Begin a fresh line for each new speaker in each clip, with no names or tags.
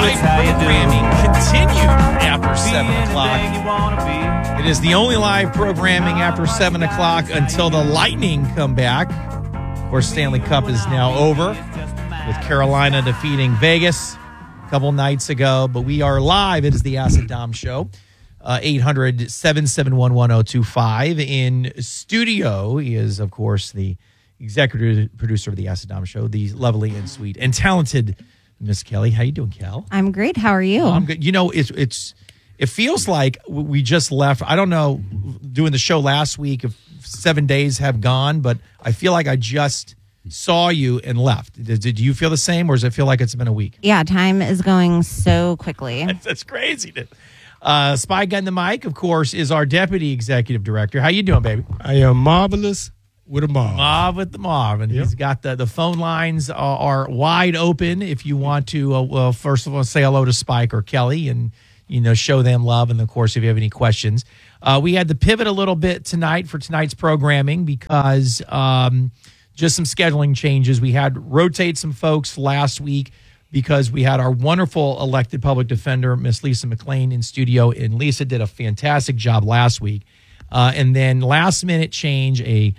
live programming continued after 7 o'clock. It is the only live programming after 7 o'clock until the Lightning come back. Of course, Stanley Cup is now over with Carolina defeating Vegas a couple nights ago. But we are live. It is the Acid Dom Show. 800-771-1025. In studio is, of course, the executive producer of the Acid Dom Show, the lovely and sweet and talented Miss Kelly. How you doing, Kel?
I'm great. How are you?
I'm good. You know, it feels like we just left. I don't know, doing the show last week, if 7 days have gone, but I feel like I just saw you and left. Did you feel the same, or does it feel like it's been a week?
Yeah, time is going so quickly.
That's crazy. Spy Gun the Mic, of course, is our deputy executive director. How you doing, baby?
I am marvelous with a Marv.
Marv with the Marv. And he's got the phone lines are wide open if you want to, first of all, say hello to Spike or Kelly and, show them love. And, of course, if you have any questions. We had to pivot a little bit tonight for tonight's programming because just some scheduling changes. We had to rotate some folks last week because we had our wonderful elected public defender, Miss Lisa McLean, in studio, and Lisa did a fantastic job last week. And then last minute change,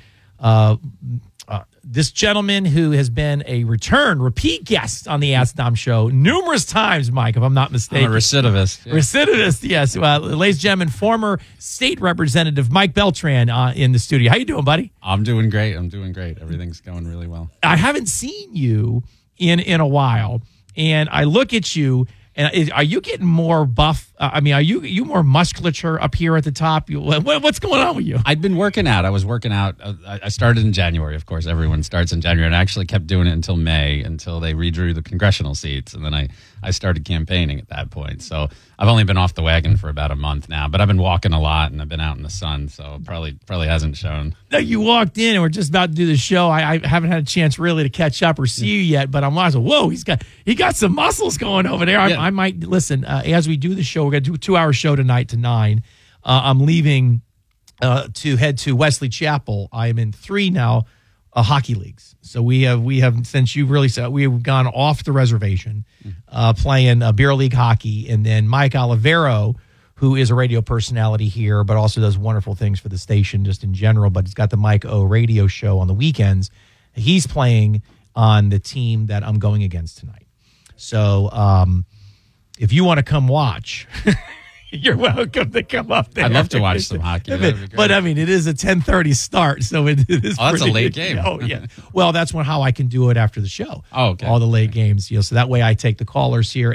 this gentleman who has been a repeat guest on the Ask Dom Show numerous times, Mike, if I'm not mistaken.
I'm a recidivist.
Yeah. Recidivist, yes. Ladies and gentlemen, former state representative Mike Beltran in the studio. How you doing, buddy?
I'm doing great. Everything's going really well.
I haven't seen you in a while. And I look at you, and are you getting more buff? Are you more musculature up here at the top? What's going on with you?
I'd been working out. I was working out. I started in January. Of course, everyone starts in January. And I actually kept doing it until May, until they redrew the congressional seats. And then I started campaigning at that point. So I've only been off the wagon for about a month now. But I've been walking a lot, and I've been out in the sun. So probably hasn't shown.
No, you walked in, and we're just about to do the show. I haven't had a chance really to catch up or see you yet. But I'm watching. Whoa, he got some muscles going over there. I might listen as we do the show. We're going to do a 2-hour show tonight to 9. I'm leaving to head to Wesley Chapel. I am in 3 now hockey leagues. So we have since you've really said, we have gone off the reservation playing beer league hockey, and then Mike Olivero, who is a radio personality here, but also does wonderful things for the station just in general. But it's got the Mike O radio show on the weekends. He's playing on the team that I'm going against tonight. So if you want to come watch, you're welcome to come up there.
I'd love to watch some hockey.
But it is a 10:30 start, so it is.
Oh, that's a late game.
Oh, yeah. Well, that's how I can do it after the show.
Oh, okay.
All the late games, so that way I take the callers here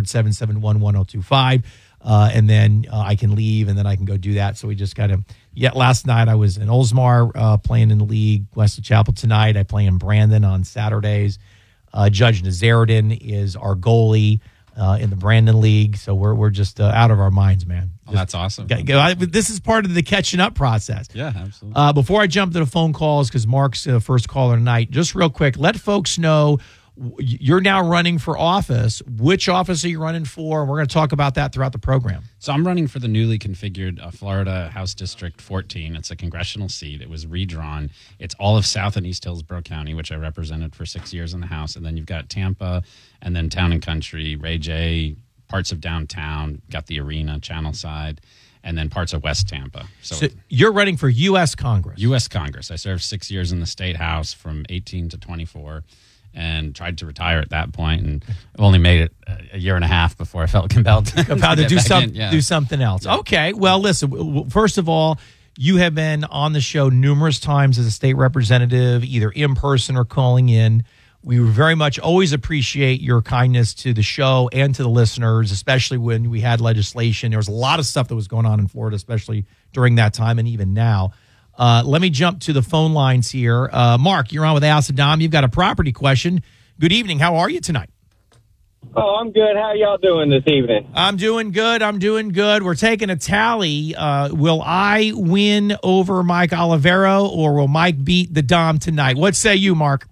800-771-1025, and then I can leave, and then I can go do that. So we just kind of. Last night I was in Oldsmar playing in the league. Wesley Chapel tonight. I play in Brandon on Saturdays. Judge Nazaridan is our goalie in the Brandon League, so we're just out of our minds, man.
That's awesome.
This is part of the catching up process.
Yeah, absolutely.
Before I jump to the phone calls, because Mark's the first caller tonight, just real quick, let folks know you're now running for office. Which office are you running for? And we're going to talk about that throughout the program.
So I'm running for the newly configured Florida House District 14. It's a congressional seat. It was redrawn. It's all of South and East Hillsborough County, which I represented for 6 years in the House. And then you've got Tampa, and then Town and Country, Ray J, parts of downtown, got the arena, Channel Side, and then parts of West Tampa. So
you're running for U.S. Congress.
U.S. Congress. I served 6 years in the State House from 18 to 24. And tried to retire at that point, and I've only made it a year and a half before I felt compelled to
do something else. Yeah. Okay, well, listen, first of all, you have been on the show numerous times as a state representative, either in person or calling in. We very much always appreciate your kindness to the show and to the listeners, especially when we had legislation. There was a lot of stuff that was going on in Florida, especially during that time and even now. Let me jump to the phone lines here. Mark, you're on with Acid Dom. You've got a property question. Good evening. How are you tonight?
Oh, I'm good. How y'all doing this evening?
I'm doing good. We're taking a tally. Will I win over Mike Olivero, or will Mike beat the Dom tonight? What say you, Mark?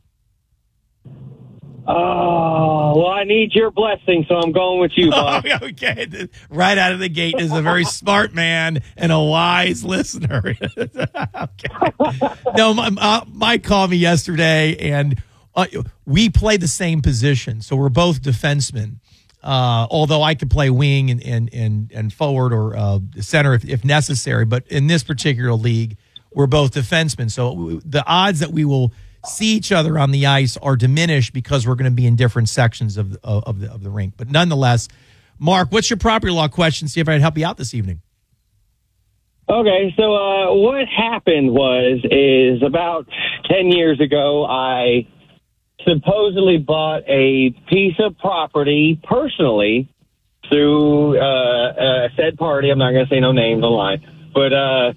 Oh, well, I need your blessing, so I'm going with you, Bob.
Oh, okay. Right out of the gate is a very smart man and a wise listener. Okay. No, Mike called me yesterday, and we play the same position, so we're both defensemen. Although I could play wing and forward or center if necessary. But in this particular league, we're both defensemen. So the odds that we will see each other on the ice are diminished because we're going to be in different sections of the rink. But nonetheless, Mark, what's your property law question? See if I can help you out this evening.
Okay, so what happened is about 10 years ago, I supposedly bought a piece of property personally through a said party. I'm not going to say no names online, but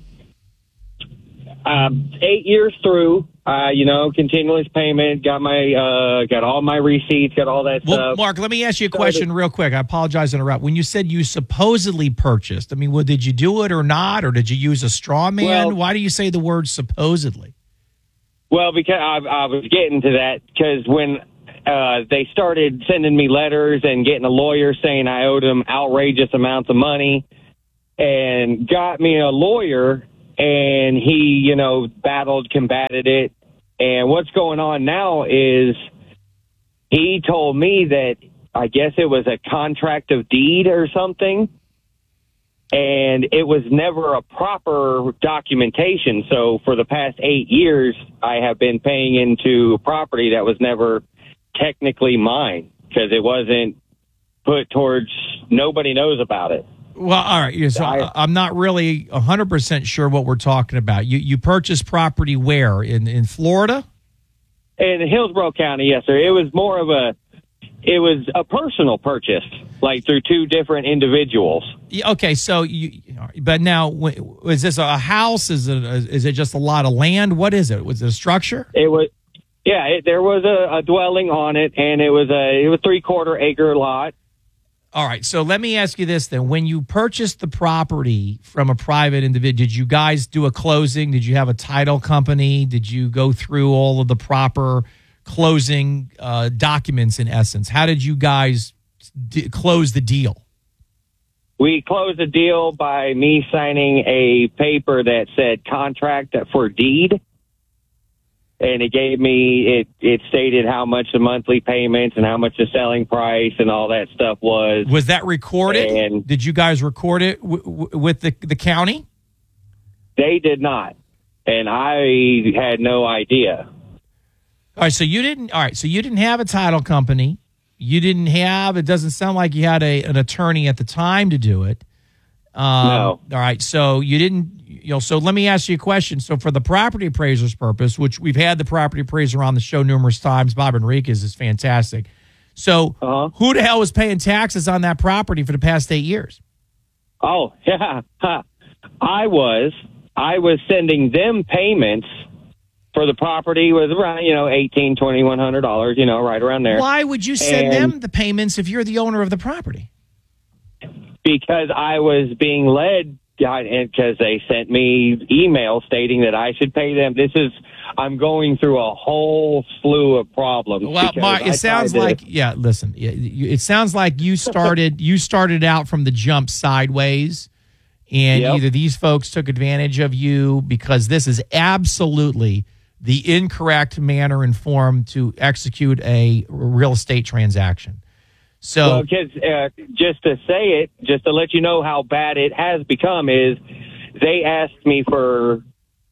8 years through, continuous payment, got all my receipts, got all that
well,
stuff.
Mark, let me ask you a question real quick. I apologize to interrupt. When you said you supposedly purchased, I mean, did you do it or not, or did you use a straw man?
Well,
why do you say the word supposedly?
Well, because I was getting to that because when they started sending me letters and getting a lawyer saying I owed them outrageous amounts of money, and got me a lawyer, and he, combated it. And what's going on now is he told me that I guess it was a contract of deed or something, and it was never a proper documentation. So for the past 8 years, I have been paying into property that was never technically mine because it wasn't put towards, nobody knows about it.
Well, all right. So I'm not really 100% sure what we're talking about. You purchased property where? In Florida?
In Hillsborough County, yes, sir. It was a personal purchase, like through two different individuals.
Okay, so but now, is this a house? Is it just a lot of land? What is it? Was it a structure?
It was, yeah. There was a dwelling on it, and it was a 3/4 acre lot.
All right, so let me ask you this then. When you purchased the property from a private individual, did you guys do a closing? Did you have a title company? Did you go through all of the proper closing documents in essence? How did you guys close the deal?
We closed the deal by me signing a paper that said contract for deed. And it gave me, it stated how much the monthly payments and how much the selling price and all that stuff was.
Was that recorded? And did you guys record it with the county?
They did not. And I had no idea.
All right, so you didn't have a title company. You didn't have, it doesn't sound like you had an attorney at the time to do it.
No.
All right, so you didn't, so let me ask you a question. So for the property appraiser's purpose, which we've had the property appraiser on the show numerous times, Bob Enriquez is fantastic. So who the hell was paying taxes on that property for the past 8 years?
Oh, yeah. I was sending them payments for the property was around, $1,800, $2,100, right around there.
Why would you send them the payments if you're the owner of the property?
Because I was being led, because they sent me email stating that I should pay them. I'm going through a whole slew of problems.
Well, Mark, it sounds like, listen, it sounds like you started out from the jump sideways, and either these folks took advantage of you because this is absolutely the incorrect manner and form to execute a real estate transaction. So,
just to say it, just to let you know how bad it has become, is they asked me for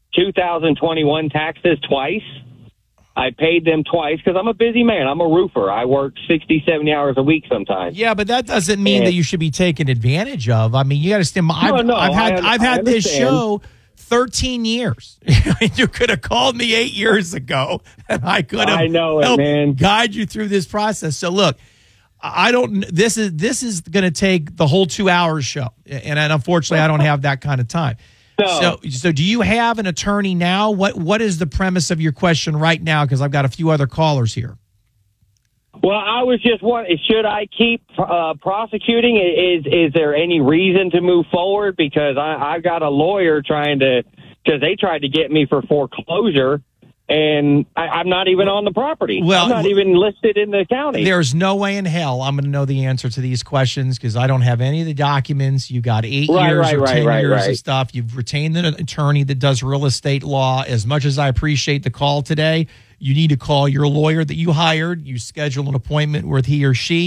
2021 taxes twice. I paid them twice because I'm a busy man. I'm a roofer. I work 60, 70 hours a week sometimes.
Yeah, but that doesn't mean that you should be taken advantage of. I mean, you got to stand. I've had this show 13 years. You could have called me 8 years ago, and I could have helped guide you through this process. So look. This is going to take the whole 2 hours show. And unfortunately, I don't have that kind of time. So do you have an attorney now? What is the premise of your question right now? Because I've got a few other callers here.
Well, I was just wondering, should I keep prosecuting? Is there any reason to move forward? Because I've got a lawyer because they tried to get me for foreclosure. And I'm not even on the property. Well, I'm not even listed in the county.
There's no way in hell I'm going to know the answer to these questions because I don't have any of the documents. You got 8 years or 10 years of stuff. You've retained an attorney that does real estate law. As much as I appreciate the call today, you need to call your lawyer that you hired. You schedule an appointment with he or she.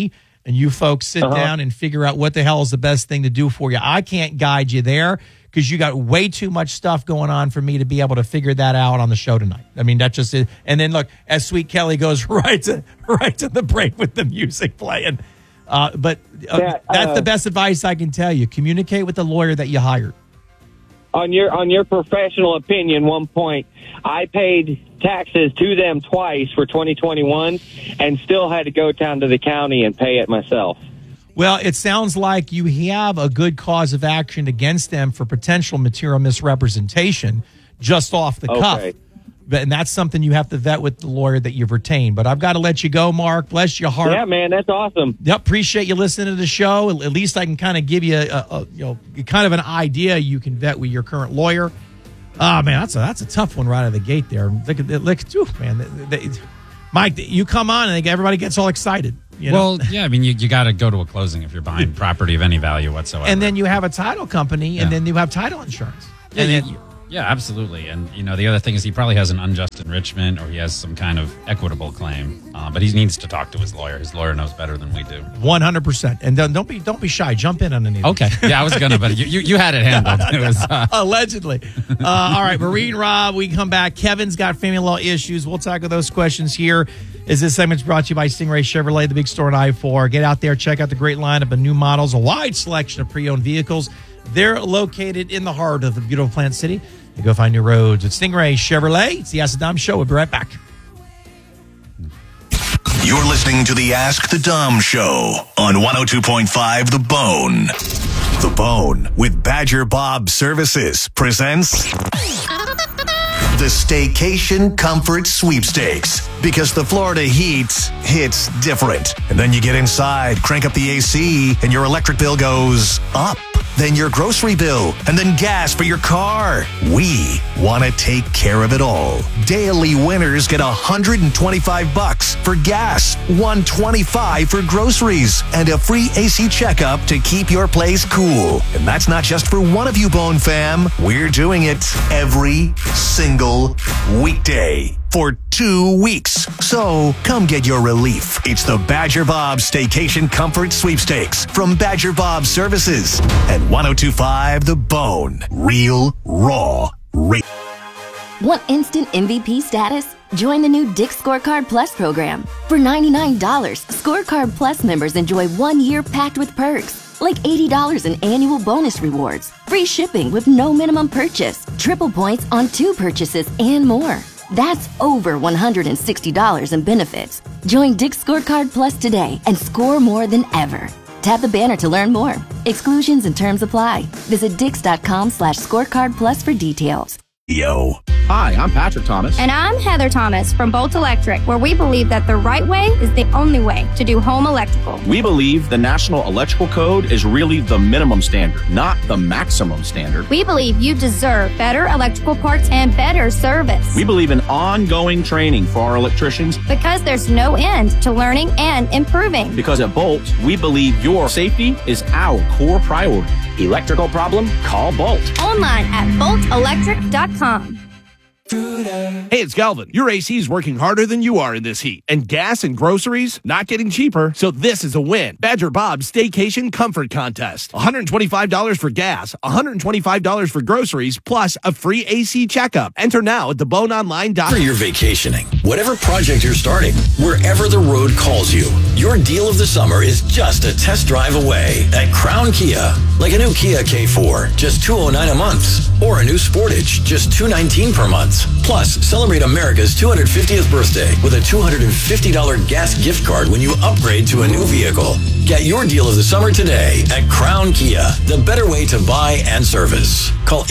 and you folks sit down and figure out what the hell is the best thing to do for you. I can't guide you there because you got way too much stuff going on for me to be able to figure that out on the show tonight. I mean, that just is. And then look, as Sweet Kelly goes right to the break with the music playing. But that's the best advice I can tell you. Communicate with the lawyer that you hired.
On your professional opinion, one point, I paid taxes to them twice for 2021 and still had to go down to the county and pay it myself.
Well, it sounds like you have a good cause of action against them for potential material misrepresentation just off the cuff. And that's something you have to vet with the lawyer that you've retained. But I've got to let you go, Mark. Bless your heart.
Yeah, man, that's awesome.
Yep, appreciate you listening to the show. At least I can kind of give you kind of an idea you can vet with your current lawyer. Oh, man, that's a tough one right out of the gate there. Look at man. Mike, you come on and everybody gets all excited. You know?
Well, yeah, I mean, you got to go to a closing if you're buying property of any value whatsoever.
And then you have a title company, and then you have title insurance.
Yeah, absolutely. And, the other thing is he probably has an unjust enrichment or he has some kind of equitable claim. But he needs to talk to his lawyer. His lawyer knows better than we do.
100%. And don't be shy. Jump in on anything.
Okay. Yeah, I was going to, but you had it handled. It was,
allegedly. All right, Maureen, Rob, we come back. Kevin's got family law issues. We'll tackle those questions here as this segment's brought to you by Stingray Chevrolet, the big store in I-4. Get out there, check out the great lineup of new models, a wide selection of pre-owned vehicles. They're located in the heart of the beautiful Plant City. You go find new roads at Stingray Chevrolet. It's the Ask the Dom Show. We'll be right back.
You're listening to the Ask the Dom Show on 102.5 The Bone. The Bone with Badger Bob Services presents the Staycation Comfort Sweepstakes. Because the Florida heat hits different. And then you get inside, crank up the AC, and your electric bill goes up. Then your grocery bill, and then gas for your car. We want to take care of it all. Daily winners get $125 for gas, $125 for groceries, and a free AC checkup to keep your place cool. And that's not just for one of you, Bone fam. We're doing it every single weekday for 2 weeks. So come get your relief. It's the Badger Bob Staycation Comfort Sweepstakes from Badger Bob Services at 102.5 The Bone. Real, raw, real.
Want instant MVP status? Join the new Dick's Scorecard Plus program. For $99, Scorecard Plus members enjoy 1 year packed with perks, like $80 in annual bonus rewards, free shipping with no minimum purchase, triple points on 2 purchases, and more. That's over $160 in benefits. Join Dick's Scorecard Plus today and score more than ever. Tap the banner to learn more. Exclusions and terms apply. Visit Dix.com/scorecard plus for details.
Yo.
Hi, I'm Patrick Thomas.
And I'm Heather Thomas from Bolt Electric, where we believe that the right way is the only way to do home electrical.
We believe the National Electrical Code is really the minimum standard, not the maximum standard.
We believe you deserve better electrical parts and better service.
We believe in ongoing training for our electricians.
Because there's no end to learning and improving.
Because at Bolt, we believe your safety is our core priority. Electrical problem? Call Bolt.
Online at boltelectric.com.
Hey, it's Galvin. Your AC is working harder than you are in this heat. And gas and groceries not getting cheaper, so this is a win. Badger Bob's Staycation Comfort Contest. $125 for gas, $125 for groceries, plus a free AC checkup. Enter now at theboneonline.com.
Wherever you're vacationing, whatever project you're starting, wherever the road calls you, your deal of the summer is just a test drive away at Crown Kia. Like a new Kia K4, just $209 a month. Or a new Sportage, just $219 per month. Plus, celebrate America's 250th birthday with a $250 gas gift card when you upgrade to a new vehicle. Get your deal of the summer today at Crown Kia, the better way to buy and service. Call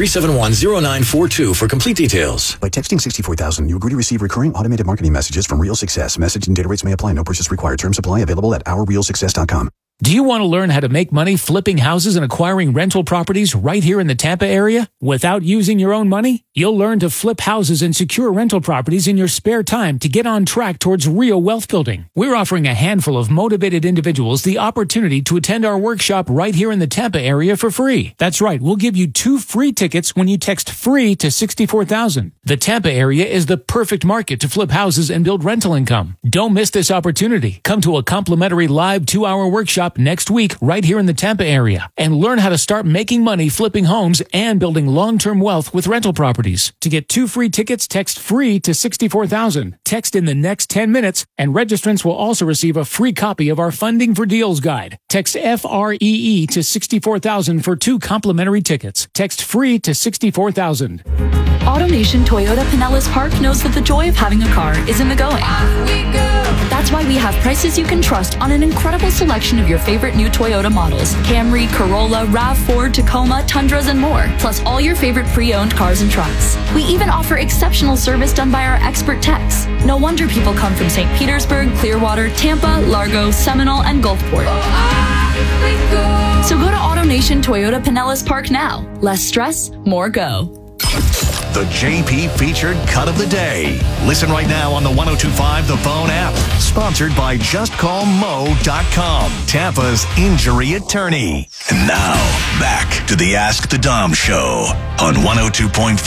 800-371-0942 for complete details.
By texting 64,000, you agree to receive recurring automated marketing messages from Real Success. Message and data rates may apply. No purchase required. Terms apply. Available at ourrealsuccess.com.
Do you want to learn how to make money flipping houses and acquiring rental properties right here in the Tampa area without using your own money? You'll learn to flip houses and secure rental properties in your spare time to get on track towards real wealth building. We're offering a handful of motivated individuals the opportunity to attend our workshop right here in the Tampa area for free. That's right, we'll give you 2 free tickets when you text FREE to 64,000. The Tampa area is the perfect market to flip houses and build rental income. Don't miss this opportunity. Come to a complimentary live 2-hour workshop next week right here in the Tampa area and learn how to start making money flipping homes and building long-term wealth with rental properties. To get 2 free tickets, text FREE to 64,000. Text in the next 10 minutes, and registrants will also receive a free copy of our Funding for Deals guide. Text FREE to 64,000 for 2 complimentary tickets. Text FREE to 64,000.
AutoNation Toyota Pinellas Park knows that the joy of having a car is in the going. That's why we have prices you can trust on an incredible selection of your favorite new Toyota models. Camry, Corolla, RAV4, Tacoma, Tundras, and more. Plus all your favorite pre-owned cars and trucks. We even offer exceptional service done by our expert techs. No wonder people come from St. Petersburg, Clearwater, Tampa, Largo, Seminole, and Gulfport. So go to AutoNation Toyota Pinellas Park now. Less stress, more go.
The JP featured cut of the day. Listen right now on the 102.5 The Bone app. Sponsored by JustCallMo.com, Tampa's injury attorney. And now, back to the Ask the Dom Show on 102.5